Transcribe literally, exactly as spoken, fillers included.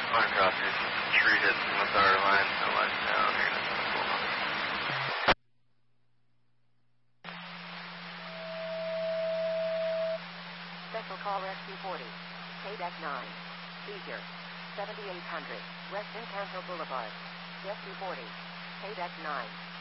Line copy. Tree hit with our line, no lights down. You're going to pull on it. Special call Rescue forty. K-Deck nine. Seizure. seventy-eight hundred. West Encanto Boulevard. Rescue forty. K-Deck nine.